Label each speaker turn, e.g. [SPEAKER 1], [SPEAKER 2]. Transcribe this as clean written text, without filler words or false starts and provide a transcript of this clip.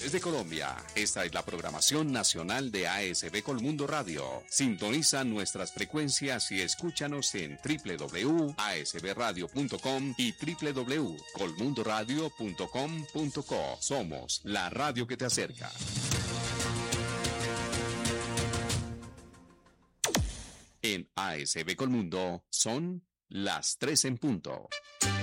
[SPEAKER 1] de Colombia. Esta es la programación nacional de ASB Colmundo Radio. Sintoniza nuestras frecuencias y escúchanos en www.asbradio.com y www.colmundoradio.com.co. Somos la radio que te acerca. En ASB Colmundo son las 3 en punto.